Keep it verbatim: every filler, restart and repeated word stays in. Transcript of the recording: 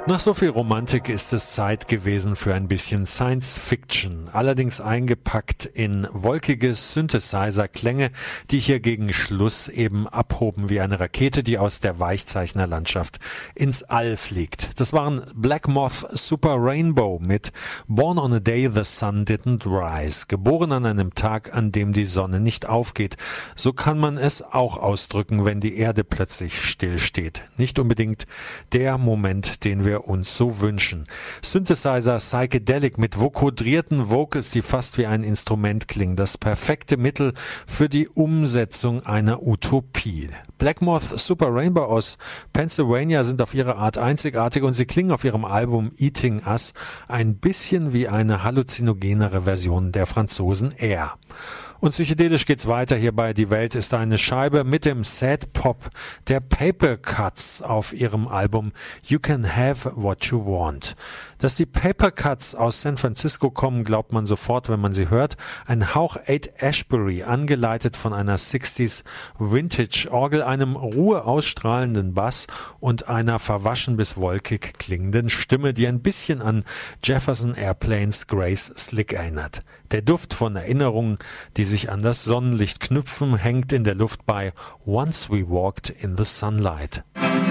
Nach so viel Romantik ist es Zeit gewesen für ein bisschen Science Fiction, allerdings eingepackt in wolkige Synthesizer-Klänge, die hier gegen Schluss eben abhoben wie eine Rakete, die aus der Weichzeichnerlandschaft ins All fliegt. Das waren Black Moth Super Rainbow mit Born on a Day the Sun Didn't Rise, geboren an einem Tag, an dem die Sonne nicht aufgeht. So kann man es auch ausdrücken, wenn die Erde plötzlich stillsteht. Nicht unbedingt der Moment, den wir uns so wünschen. Synthesizer Psychedelic mit vokodrierten Vocals, die fast wie ein Instrument klingen. Das perfekte Mittel für die Umsetzung einer Utopie. Black Moth Super Rainbow aus Pennsylvania sind auf ihre Art einzigartig und sie klingen auf ihrem Album Eating Us ein bisschen wie eine halluzinogenere Version der Franzosen Air. Und psychedelisch geht's weiter hier bei Die Welt ist eine Scheibe mit dem Sad Pop der Paper Cuts auf ihrem Album You Can Have What You Want. Dass die Paper Cuts aus San Francisco kommen, glaubt man sofort, wenn man sie hört. Ein Hauch Haight Ashbury, angeleitet von einer sechziger Vintage Orgel, einem Ruhe ausstrahlenden Bass und einer verwaschen bis wolkig klingenden Stimme, die ein bisschen an Jefferson Airplanes Grace Slick erinnert. Der Duft von Erinnerungen, die sich an das Sonnenlicht knüpfen, hängt in der Luft bei Once We Walked in the Sunlight.